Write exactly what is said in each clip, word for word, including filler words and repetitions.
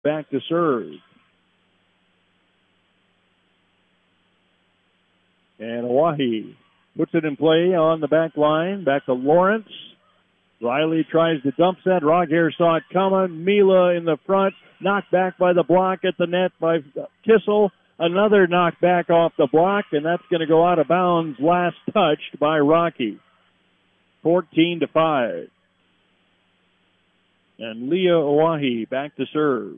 back to serve. And Oahe puts it in play on the back line. Back to Lawrence. Riley tries to dump set. Roghair saw it coming. Mila in the front. Knocked back by the block at the net by Kissel. Another knockback off the block, and that's going to go out of bounds. Last touched by Rocky. fourteen to five. And Leah Oahe back to serve.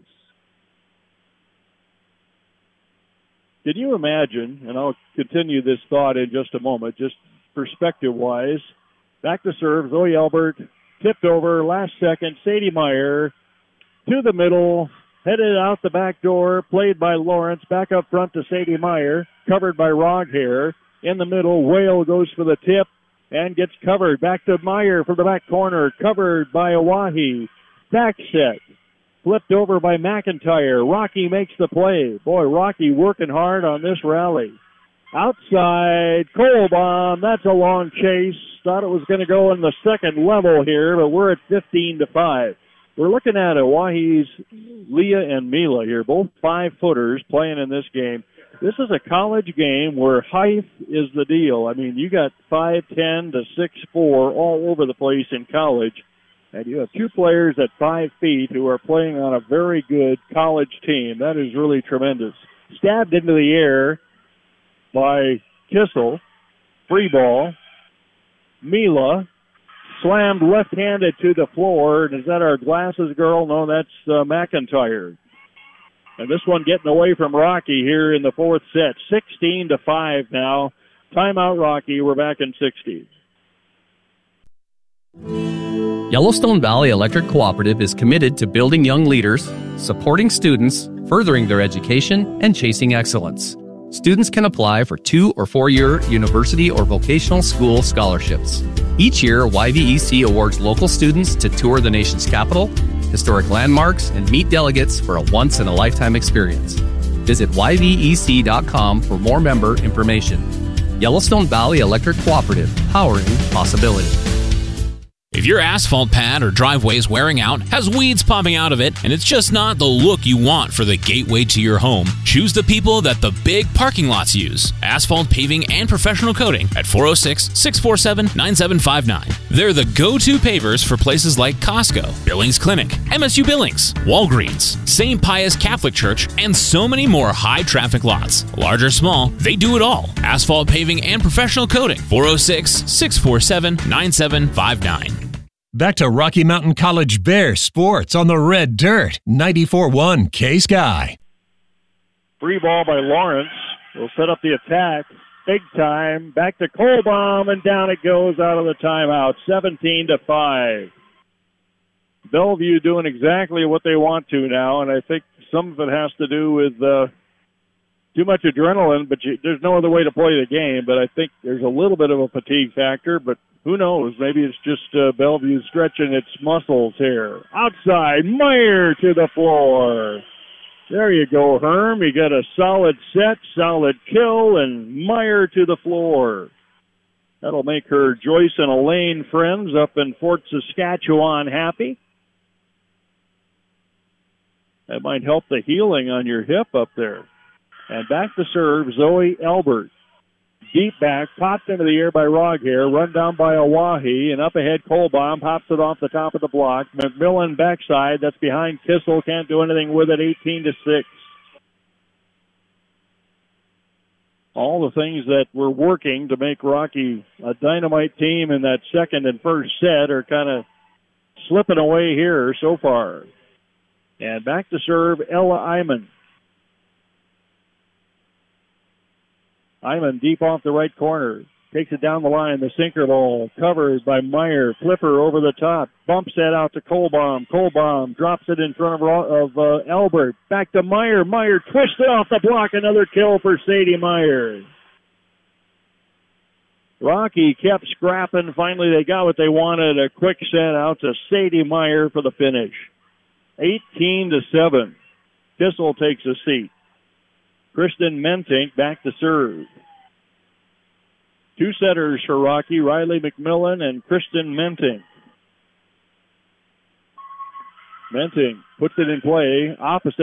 Can you imagine, and I'll continue this thought in just a moment, just perspective-wise. Back to serve, Zoe Elbert, tipped over, last second, Sadie Meyer to the middle, headed out the back door, played by Lawrence, back up front to Sadie Meyer, covered by Roghair. In the middle, Whale goes for the tip and gets covered. Back to Meyer from the back corner, covered by Oahe. Back set. Flipped over by McIntyre. Rocky makes the play. Boy, Rocky working hard on this rally. Outside, Kohlbaum. That's a long chase. Thought it was going to go in the second level here, but we're at fifteen to five. We're looking at Oahe's Leah and Mila here, both five-footers playing in this game. This is a college game where height is the deal. I mean, you got five ten to six four all over the place in college. And you have two players at five feet who are playing on a very good college team. That is really tremendous. Stabbed into the air by Kissel. Free ball. Mila slammed left-handed to the floor. Is that our glasses girl? No, that's uh, McIntyre. And this one getting away from Rocky here in the fourth set. sixteen to five now. Timeout, Rocky. We're back in sixty. Yellowstone Valley Electric Cooperative is committed to building young leaders, supporting students, furthering their education, and chasing excellence. Students can apply for two- or four-year university or vocational school scholarships. Each year, Y V E C awards local students to tour the nation's capital, historic landmarks, and meet delegates for a once-in-a-lifetime experience. Visit Y V E C dot com for more member information. Yellowstone Valley Electric Cooperative, powering possibility. If your asphalt pad or driveway is wearing out, has weeds popping out of it, and it's just not the look you want for the gateway to your home, choose the people that the big parking lots use. Asphalt paving and professional coating at four oh six, six four seven, nine seven five nine. They're the go-to pavers for places like Costco, Billings Clinic, M S U Billings, Walgreens, Saint Pius Catholic Church, and so many more high-traffic lots. Large or small, they do it all. Asphalt paving and professional coating. four oh six, six four seven, nine seven five nine. Back to Rocky Mountain College Bear Sports on the red dirt. ninety-four one K-Sky. Free ball by Lawrence. Will set up the attack. Big time. Back to Kohlbaum, and down it goes out of the timeout. seventeen to five. Bellevue doing exactly what they want to now, and I think some of it has to do with uh, too much adrenaline, but you, there's no other way to play the game. But I think there's a little bit of a fatigue factor, but who knows? Maybe it's just uh, Bellevue stretching its muscles here. Outside, Meyer to the floor. There you go, Herm. You got a solid set, solid kill, and Meyer to the floor. That'll make her Joyce and Elaine friends up in Fort Saskatchewan happy. That might help the healing on your hip up there. And back to serve, Zoe Elbert. Deep back, popped into the air by Roghair, run down by Oahe, and up ahead Kohlbaum pops it off the top of the block. McMillan backside, that's behind Kissel, can't do anything with it, eighteen to six. All the things that were working to make Rocky a dynamite team in that second and first set are kind of slipping away here so far. And back to serve, Ella Iman. Iman deep off the right corner. Takes it down the line. The sinker ball covered by Meyer. Flipper over the top. Bumps that out to Kohlbaum. Kohlbaum drops it in front of, of uh, Elbert. Back to Meyer. Meyer twists it off the block. Another kill for Sadie Meyer. Rocky kept scrapping. Finally, they got what they wanted. A quick set out to Sadie Meyer for the finish. eighteen to seven. Kissel takes a seat. Kristen Mentink back to serve. Two setters for Rocky, Riley McMillan and Kristen Mentink. Mensing puts it in play. Opposite